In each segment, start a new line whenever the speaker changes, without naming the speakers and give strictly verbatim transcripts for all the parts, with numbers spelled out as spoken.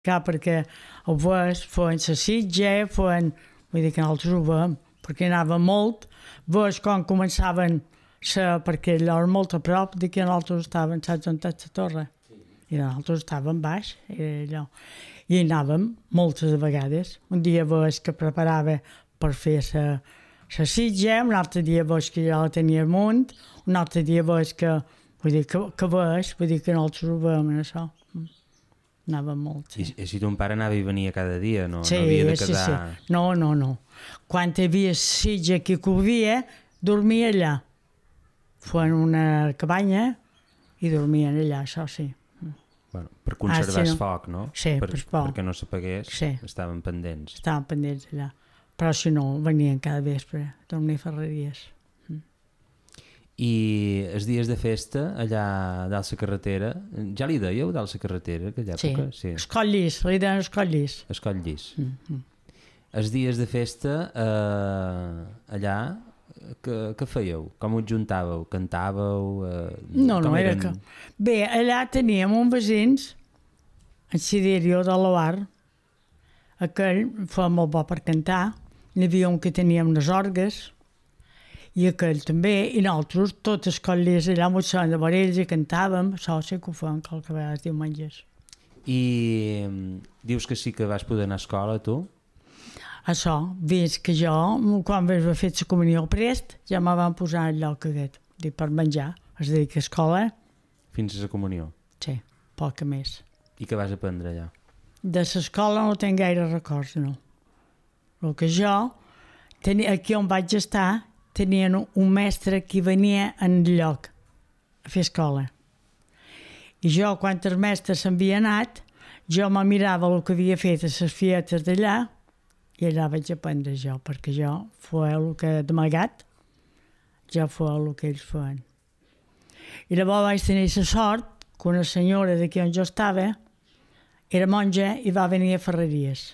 Clar, perquè ho veus, feien la sitja, feien... Vull dir que nosaltres ho veiem, perquè anava molt. Veus quan començaven la... perquè allò era molt a prop de que nosaltres estàvem, saps on és la torre? I nosaltres estàvem baix, i allò. I anàvem moltes vegades. Un dia veus que preparava per fer la, la sitja, un altre dia veus que jo la tenia amunt, un altre dia veus que... Vull dir que, que veus, vull dir que nosaltres ho veiem en això. Anàvem molt.
Sí. I, I si ton pare anava i venia cada dia, no,
sí,
no havia de quedar...
Sí, sí. No, no, no. Quan hi havia sitja que cobria, dormia allà. Feien una cabanya i dormien allà, això sí.
Bueno, per conservar
ah,
el
sí, no?
foc, no?
Sí,
per,
per foc.
Perquè no s'apagués,
sí.
Estaven pendents.
Estaven pendents allà. Però si no, venien cada vespre a dormir ferreries.
I els dies de festa, allà dalt la carretera, ja li dèieu dalt la carretera, aquella
sí.
època? Sí,
Escoll Llis, li deien Escoll Llis.
Escoll Llis.
Mm -hmm.
Els dies de festa, eh, allà, què, què fèieu? Com us juntàveu? Cantàveu? Eh,
no, no, era eren... que... Bé, allà teníem un vecins, en Siderio de l'Oar, aquell feia molt bo per cantar, n'hi havia un que teníem les orgues, i aquell també, i nosaltres, tots els col·legs allà mossant de vorells i cantàvem, això sí que ho fèiem qualque vegada els diumenges.
I dius que sí que vas poder anar a escola, tu?
Això, vist que jo, quan vaig fer la comunió prest, ja me van posar al lloc aquest, dic, per menjar, és a dir, que a escola...
Fins a la comunió?
Sí, poc més.
I què vas aprendre allà?
De l'escola no tinc gaire records, no. El que jo, tenia, aquí on vaig estar, tenien un mestre que venia en lloc a fer escola. I jo, quan els mestres s'havien anat, jo me mirava el que havia fet a les fietes d'allà i allà vaig aprendre jo, perquè jo feia el que d'amagat, jo feia el que ells feien. I llavors vaig tenir la sort que una senyora d'aquí on jo estava era monja i va venir a Ferreries.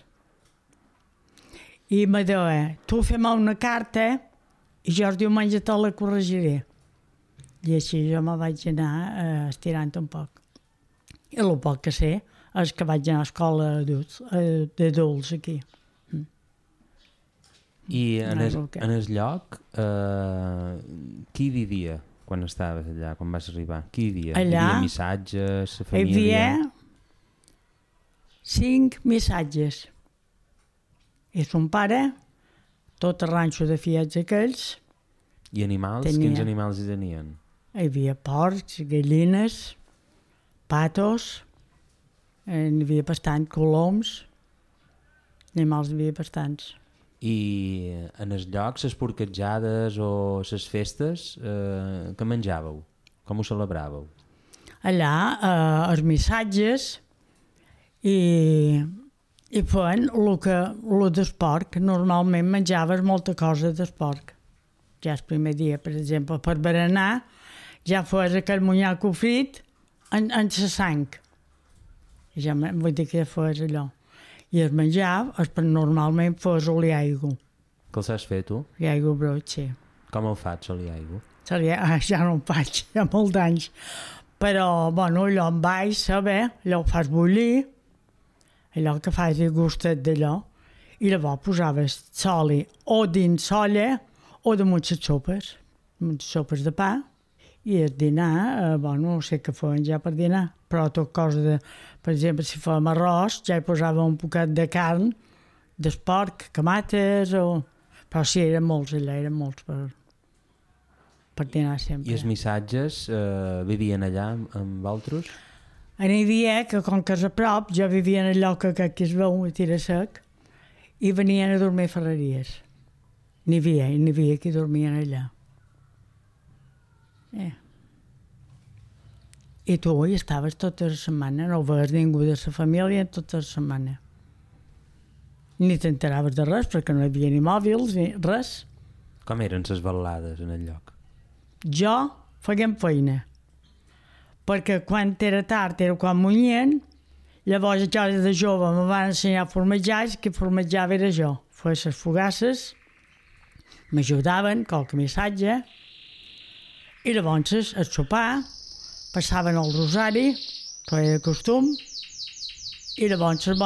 I me deia, tu fem una carta i jo el diumenge te la corregiré. I així jo me vaig anar eh, estirant un poc. I el poc que sé és que vaig anar a escola d'adults aquí. Mm.
I en el, en el lloc, eh, qui vivia quan estaves allà, quan vas arribar? Qui vivia?
Allà,
hi havia missatges, la família?
Hi havia cinc missatges. I son pare, tot el ranxo de fiats aquells.
I animals?
Tenia...
Quins animals hi tenien?
Hi havia porcs, gallines, patos, eh, n'hi havia bastant, coloms, animals n'hi havia bastants.
I en els llocs, les porquetjades o les festes, eh, què menjàveu? Com ho celebràveu?
Allà, eh, els missatges i... I feien el que el d'esporc. Normalment menjaves molta cosa d'esporc. Ja el primer dia, per exemple, per berenar, ja fos aquell monyaco frit en, en la sang. I ja vull dir que ja fos allò. I el menjar, es, normalment fos oliaigo.
Que el saps fer, tu?
Oliaigo brut, sí.
Com el fas, oliaigo?
Ah, ja no ho faig, ja molts anys. Però, bueno, allò en vaig saber, allò ho fas bullir, allò que fas el gustet d'allò, i llavors posaves l'oli o dins l'olla o damunt les sopes, damunt les sopes de pa, i el dinar, eh, bueno, no sé què feien ja per dinar, però tot cosa de, per exemple, si fèiem arròs, ja hi posava un poquet de carn, d'esporc, camates, o... però sí, eren molts allà, eren molts per, per dinar sempre.
I els missatges eh, vivien allà amb, amb altres?
N'hi havia que, com que és a prop, jo vivia en el lloc que aquí es veu a tira sec, i venien a dormir a Ferreries. N'hi havia, n'hi havia que dormien allà. Eh. I tu hi estaves tota la setmana, no veies ningú de la família tota la setmana. Ni t'enteraves de res, perquè no hi havia ni mòbils ni res.
Com eren les balades en el lloc?
Jo feien feina, perquè quan era tard era quan munyien, llavors jo de jove me van ensenyar a formatjar, i que formatjava era jo. Feia les fogasses, m'ajudaven, qualque missatge, i llavors el sopar, passaven el rosari, que era de costum, I llavors les